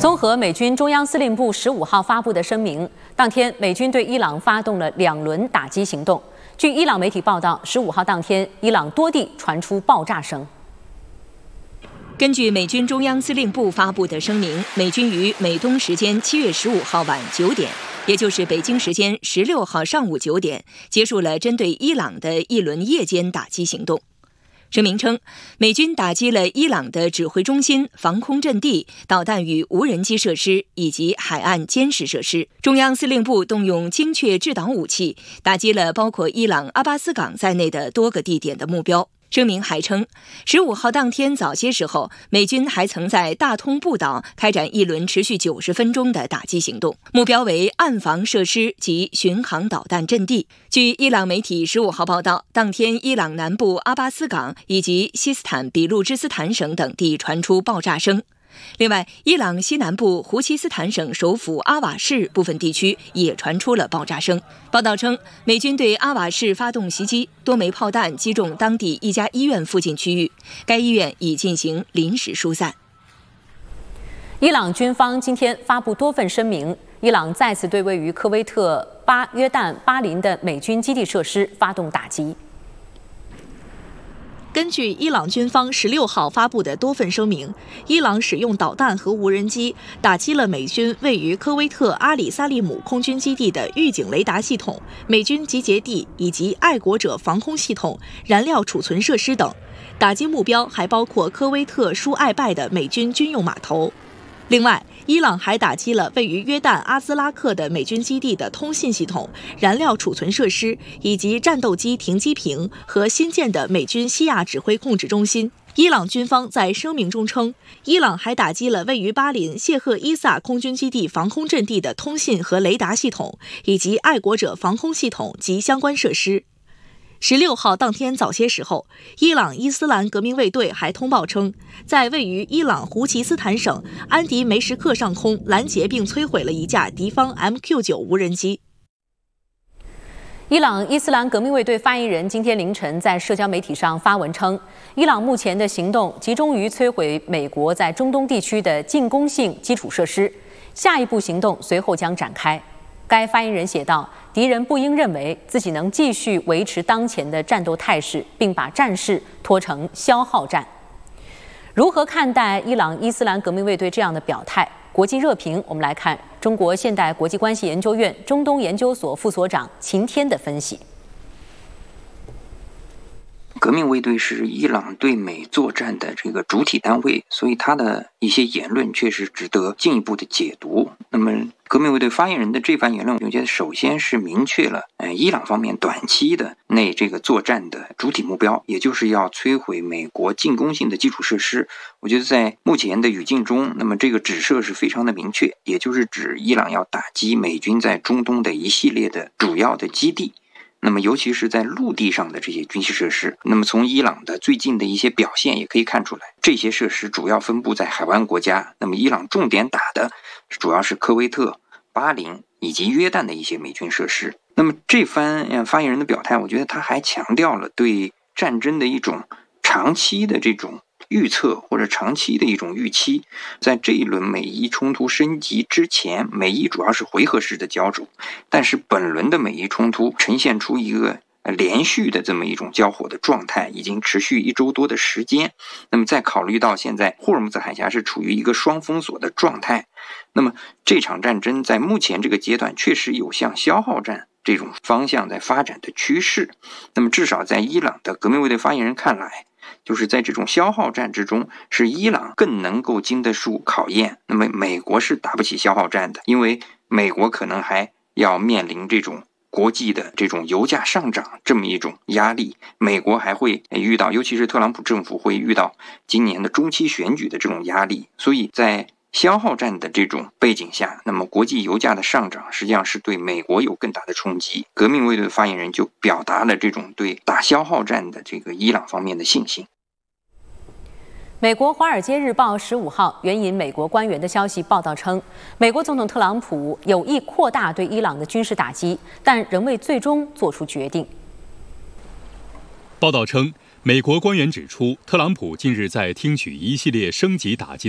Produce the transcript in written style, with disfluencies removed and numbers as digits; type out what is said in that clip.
综合美军中央司令部15号发布的声明，当天美军对伊朗发动了2轮打击行动。据伊朗媒体报道，15号当天，伊朗多地传出爆炸声。 根据美军中央司令部发布的声明，美军于美东时间7月15号晚9点，也就是北京时间16号上午9点，结束了针对伊朗的一轮夜间打击行动。声明称，美军打击了伊朗的指挥中心、防空阵地、导弹与无人机设施以及海岸监视设施。中央司令部动用精确制导武器，打击了包括伊朗阿巴斯港在内的多个地点的目标。声明还称，15号当天早些时候，美军还曾在大通布岛开展一轮持续90分钟的打击行动，目标为岸防设施及巡航导弹阵地。据伊朗媒体15号报道，当天伊朗南部阿巴斯港以及西斯坦比路支斯坦省等地传出爆炸声。另外，伊朗西南部胡齐斯坦省首府阿瓦市部分地区也传出了爆炸声。报道称，美军对阿瓦市发动袭击，多枚炮弹击中当地一家医院附近区域，该医院已进行临时疏散。 伊朗军方今天发布多份声明，伊朗再次对位于科威特、约旦、巴林的美军基地设施发动打击。 根据伊朗军方16号发布的多份声明，伊朗使用导弹和无人机打击了美军位于科威特阿里萨利姆空军基地的预警雷达系统、美军集结地以及爱国者防空系统、燃料储存设施等。打击目标还包括科威特舒艾拜的美军军用码头。另外，伊朗还打击了位于约旦阿兹拉克的美军基地的通信系统、燃料储存设施以及战斗机停机坪和新建的美军西亚指挥控制中心。伊朗军方在声明中称，伊朗还打击了位于巴林谢赫伊萨空军基地防空阵地的通信和雷达系统，以及爱国者防空系统及相关设施。16号当天早些时候，伊朗伊斯兰革命卫队还通报称，在位于伊朗胡齐斯坦省安迪梅什克上空拦截并摧毁了一架敌方 MQ-9 无人机。 伊朗伊斯兰革命卫队发言人今天凌晨在社交媒体上发文称，伊朗目前的行动集中于摧毁美国在中东地区的进攻性基础设施，下一步行动随后将展开。该发言人写道，敌人不应认为自己能继续维持当前的战斗态势，并把战事拖成消耗战。如何看待伊朗伊斯兰革命卫队这样的表态？国际热评，我们来看中国现代国际关系研究院中东研究所副所长秦天的分析。 革命卫队是伊朗对美作战的这个主体单位，所以他的一些言论确实值得进一步的解读。那么革命卫队发言人的这番言论，我觉得首先是明确了伊朗方面短期的这个作战的主体目标，也就是要摧毁美国进攻性的基础设施。我觉得在目前的语境中，那么这个指涉是非常的明确，也就是指伊朗要打击美军在中东的一系列的主要的基地，那么尤其是在陆地上的这些军事设施。那么从伊朗的最近的一些表现也可以看出来，这些设施主要分布在海湾国家，那么伊朗重点打的主要是科威特、巴林以及约旦的一些美军设施。那么这番发言人的表态，我觉得他还强调了对战争的一种长期的这种预测或者长期的一种预期。在这一轮美伊冲突升级之前，美伊主要是回合式的交手，但是本轮的美伊冲突呈现出一个连续的这么一种交火的状态，已经持续1周多的时间。那么再考虑到现在霍尔木兹海峡是处于一个双封锁的状态，那么这场战争在目前这个阶段确实有向消耗战这种方向在发展的趋势。那么至少在伊朗的革命卫队发言人看来，就是在这种消耗战之中，是伊朗更能够经得住考验。那么美国是打不起消耗战的，因为美国可能还要面临这种国际的这种油价上涨这么一种压力，美国还会遇到，尤其是特朗普政府会遇到今年的中期选举的这种压力。所以在消耗战的这种背景下，那么国际油价的上涨实际上是对美国有更大的冲击。革命卫队发言人就表达了这种对打消耗战的这个伊朗方面的信心。 美国《华尔街日报》15号援引美国官员的消息报道称，美国总统特朗普有意扩大对伊朗的军事打击，但仍未最终做出决定。 报道称，美国官员指出，特朗普近日在听取一系列升级打击